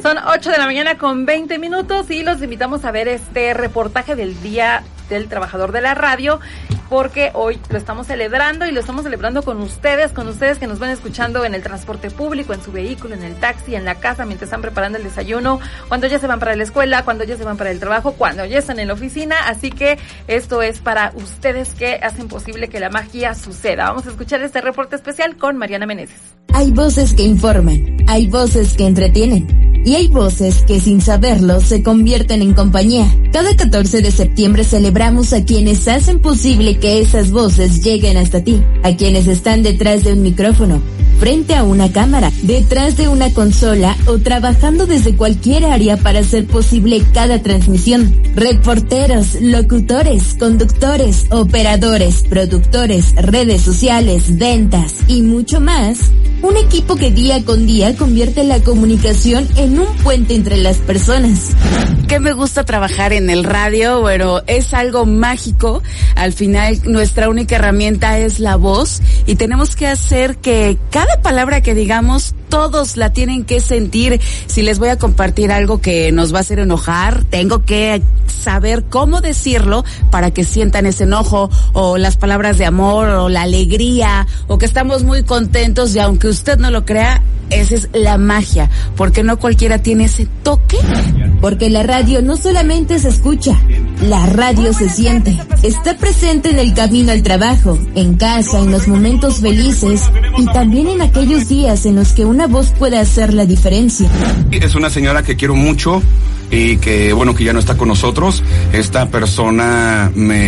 Son 8 de la mañana con 20 minutos y los invitamos a ver este reportaje del Día del Trabajador de la Radio, porque hoy lo estamos celebrando y lo estamos celebrando con ustedes que nos van escuchando en el transporte público, en su vehículo, en el taxi, en la casa, mientras están preparando el desayuno, cuando ya se van para la escuela, cuando ya se van para el trabajo, cuando ya están en la oficina. Así que esto es para ustedes que hacen posible que la magia suceda. Vamos a escuchar este reporte especial con Mariana Meneses. Hay voces que informan, hay voces que entretienen y hay voces que sin saberlo se convierten en compañía. Cada 14 de septiembre celebramos a quienes hacen posible que esas voces lleguen hasta ti, a quienes están detrás de un micrófono, frente a una cámara, detrás de una consola o trabajando desde cualquier área para hacer posible cada transmisión. Reporteros, locutores, conductores, operadores, productores, redes sociales, ventas y mucho más. Un equipo que día con día convierte la comunicación en un puente entre las personas. ¿Qué me gusta trabajar en el radio? Bueno, es algo mágico. Al final, nuestra única herramienta es la voz y tenemos que hacer que cada palabra que digamos, todos la tienen que sentir. Si les voy a compartir algo que nos va a hacer enojar, tengo que saber cómo decirlo para que sientan ese enojo, o las palabras de amor, o la alegría, o que estamos muy contentos, y aunque usted no lo crea, esa es la magia, porque no cualquiera tiene ese toque. Porque la radio no solamente se escucha, la radio se siente. Está presente en el camino al trabajo, en casa, en los momentos felices y también en aquellos días en los que una voz puede hacer la diferencia. Es una señora que quiero mucho y que, bueno, que ya no está con nosotros. Esta persona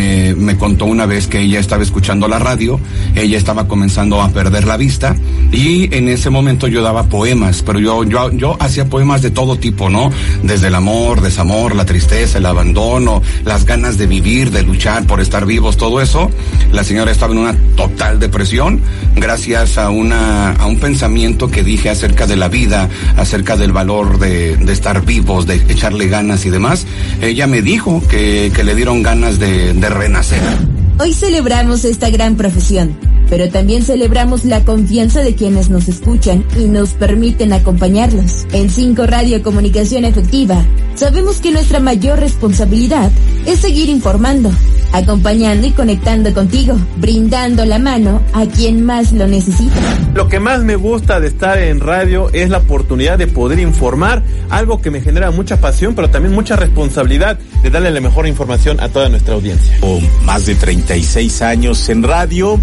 me contó una vez que ella estaba escuchando la radio, ella estaba comenzando a perder la vista, y en ese momento yo daba poemas, pero yo hacía poemas de todo tipo, ¿no? Desde el amor, desamor, la tristeza, el abandono, las ganas de vivir, de luchar por estar vivos, todo eso. La señora estaba en una total depresión, gracias a un pensamiento que dije acerca de la vida, acerca del valor de estar vivos, de echarle ganas y demás. Ella me dijo que le dieron ganas de renacer. Hoy celebramos esta gran profesión, pero también celebramos la confianza de quienes nos escuchan y nos permiten acompañarlos. En 5 Radio Comunicación Efectiva, sabemos que nuestra mayor responsabilidad es seguir informando, acompañando y conectando contigo, brindando la mano a quien más lo necesita. Lo que más me gusta de estar en radio es la oportunidad de poder informar, algo que me genera mucha pasión, pero también mucha responsabilidad de darle la mejor información a toda nuestra audiencia. Más de 36 años en radio,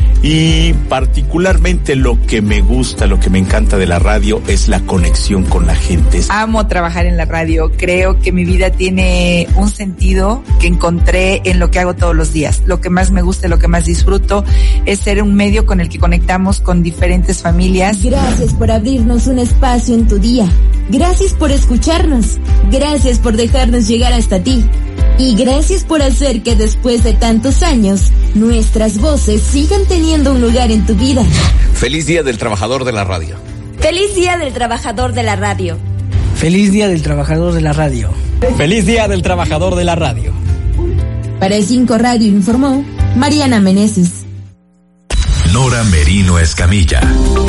y particularmente lo que me gusta, lo que me encanta de la radio es la conexión con la gente. Amo trabajar en la radio, creo que mi vida tiene un sentido que encontré en lo que hago todos los días. Lo que más me gusta, lo que más disfruto es ser un medio con el que conectamos con diferentes familias. Gracias por abrirnos un espacio en tu día. Gracias por escucharnos. Gracias por dejarnos llegar hasta ti. Y gracias por hacer que después de tantos años, nuestras voces sigan teniendo un lugar en tu vida. Feliz Día del Trabajador de la Radio. Feliz Día del Trabajador de la Radio. Feliz Día del Trabajador de la Radio. Feliz Día del Trabajador de la Radio. Para 5 Radio informó Mariana Meneses. Nora Merino Escamilla.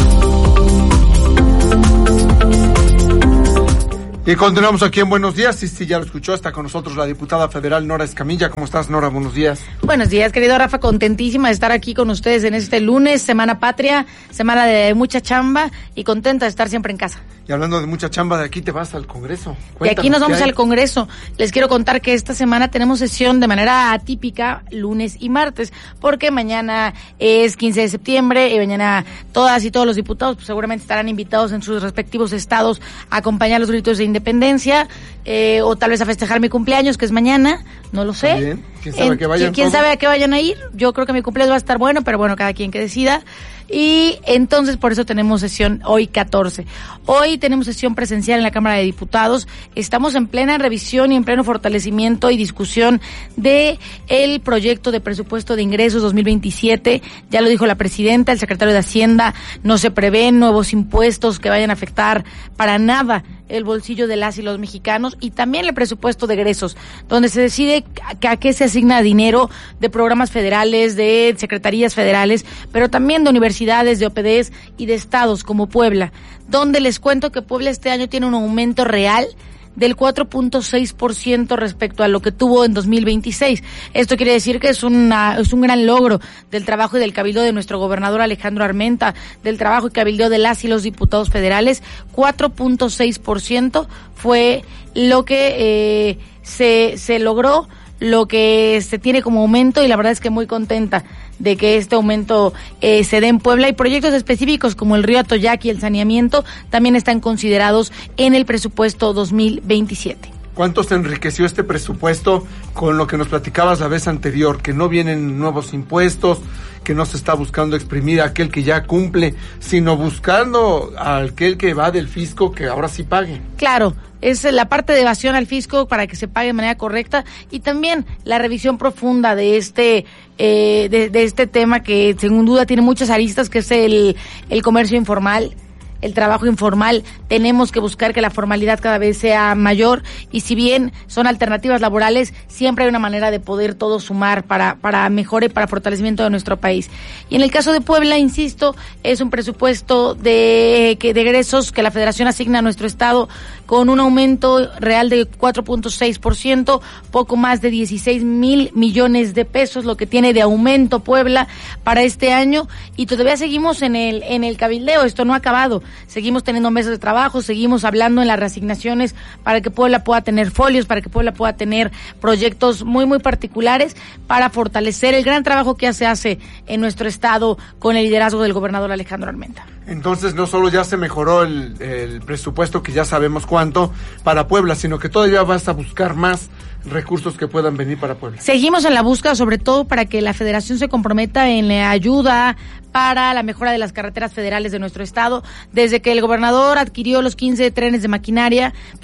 Y continuamos aquí en Buenos Días. Sí, ya lo escuchó, está con nosotros la diputada federal Nora Escamilla. ¿Cómo estás, Nora? Buenos días. Buenos días, querido Rafa, contentísima de estar aquí con ustedes en este lunes, Semana Patria, semana de mucha chamba y contenta de estar siempre en casa. Y hablando de mucha chamba, de aquí te vas al Congreso. Cuéntanos, y aquí nos vamos al Congreso. Les quiero contar que esta semana tenemos sesión de manera atípica, lunes y martes, porque mañana es 15 de septiembre y mañana todas y todos los diputados pues, seguramente estarán invitados en sus respectivos estados a acompañar los gritos de independencia, o tal vez a festejar mi cumpleaños, que es mañana, no lo sé. Bien. ¿Quién sabe que vayan ¿Quién sabe a qué vayan a ir? Yo creo que mi cumpleaños va a estar bueno, pero bueno, cada quien que decida. Y entonces por eso tenemos sesión hoy 14. Hoy tenemos sesión presencial en la Cámara de Diputados. Estamos en plena revisión y en pleno fortalecimiento y discusión de el proyecto de presupuesto de ingresos 2027. Ya lo dijo la presidenta, el secretario de Hacienda, no se prevén nuevos impuestos que vayan a afectar para nada el bolsillo de las y los mexicanos, y también el presupuesto de egresos, donde se decide a qué se asigna dinero de programas federales, de secretarías federales, pero también de universidades, de OPDs y de estados como Puebla, donde les cuento que Puebla este año tiene un aumento real del 4.6% respecto a lo que tuvo en 2026. Esto quiere decir que es un gran logro del trabajo y del cabildo de nuestro gobernador Alejandro Armenta, del trabajo y cabildo de las y los diputados federales. 4.6% fue lo que se logró, lo que se tiene como aumento, y la verdad es que muy contenta de que este aumento se dé en Puebla, y proyectos específicos como el río Atoyac y el saneamiento también están considerados en el presupuesto 2027. ¿Cuánto se enriqueció este presupuesto con lo que nos platicabas la vez anterior? Que no vienen nuevos impuestos, que no se está buscando exprimir a aquel que ya cumple, sino buscando a aquel que va del fisco que ahora sí pague. Claro, es la parte de evasión al fisco para que se pague de manera correcta, y también la revisión profunda de este tema que sin duda tiene muchas aristas, que es el comercio informal, el trabajo informal. Tenemos que buscar que la formalidad cada vez sea mayor, y si bien son alternativas laborales, siempre hay una manera de poder todos sumar para mejora y para fortalecimiento de nuestro país. Y en el caso de Puebla, insisto, es un presupuesto de egresos que la Federación asigna a nuestro estado con un aumento real de 4.6%, poco más de 16,000 millones de pesos, lo que tiene de aumento Puebla para este año, y todavía seguimos en el cabildeo. Esto no ha acabado. Seguimos teniendo mesas de trabajo, seguimos hablando en las reasignaciones para que Puebla pueda tener folios, para que Puebla pueda tener proyectos muy, muy particulares para fortalecer el gran trabajo que se hace en nuestro estado con el liderazgo del gobernador Alejandro Armenta. Entonces, no solo ya se mejoró el presupuesto, que ya sabemos cuánto, para Puebla, sino que todavía vas a buscar más recursos que puedan venir para Puebla. Seguimos en la búsqueda, sobre todo para que la Federación se comprometa en la ayuda para la mejora de las carreteras federales de nuestro estado. Desde que el gobernador adquirió los 15 trenes de maquinaria, pues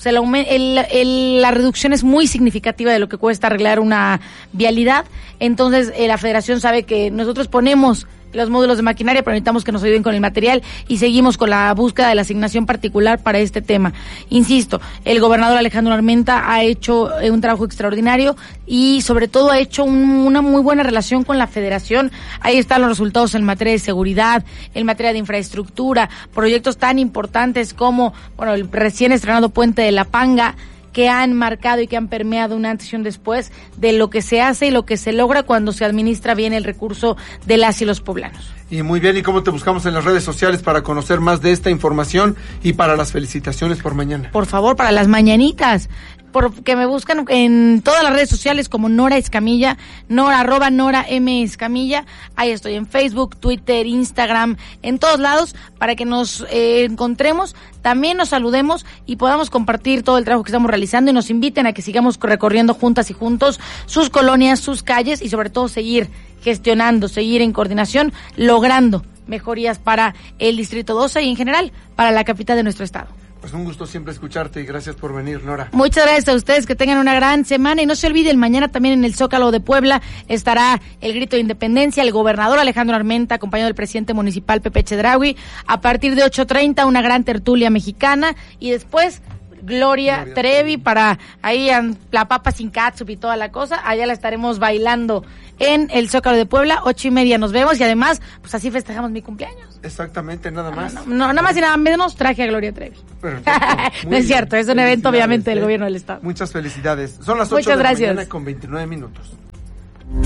la reducción es muy significativa de lo que cuesta arreglar una vialidad. Entonces, la Federación sabe que nosotros ponemos los módulos de maquinaria, pero necesitamos que nos ayuden con el material, y seguimos con la búsqueda de la asignación particular para este tema. Insisto, el gobernador Alejandro Armenta ha hecho un trabajo extraordinario, y sobre todo ha hecho una muy buena relación con la Federación. Ahí están los resultados en materia de seguridad, en materia de infraestructura, proyectos tan importantes como, el recién estrenado Puente de la Panga, que han marcado y que han permeado un antes y un después de lo que se hace y lo que se logra cuando se administra bien el recurso de las y los poblanos. Y muy bien, ¿y cómo te buscamos en las redes sociales para conocer más de esta información y para las felicitaciones por mañana? Por favor, para las mañanitas, porque me buscan en todas las redes sociales como Nora Escamilla, @Nora M Escamilla. Ahí estoy en Facebook, Twitter, Instagram, en todos lados, para que nos encontremos, también nos saludemos y podamos compartir todo el trabajo que estamos realizando, y nos inviten a que sigamos recorriendo juntas y juntos sus colonias, sus calles, y sobre todo seguir gestionando, seguir en coordinación, logrando mejorías para el Distrito 12 y en general para la capital de nuestro estado. Pues un gusto siempre escucharte, y gracias por venir, Nora. Muchas gracias a ustedes, que tengan una gran semana, y no se olviden, mañana también en el Zócalo de Puebla estará el grito de independencia, el gobernador Alejandro Armenta, acompañado del presidente municipal Pepe Chedraui, a partir de 8:30 una gran tertulia mexicana, y después Gloria Trevi para ahí la papa sin catsup y toda la cosa. Allá la estaremos bailando en el Zócalo de Puebla, 8:30 nos vemos, y además pues así festejamos mi cumpleaños. Exactamente, nada más. No, nada más y nada menos traje a Gloria Trevi. No es cierto, es un evento obviamente del gobierno del estado. Muchas felicidades. Son las 8 de la mañana con 29 minutos.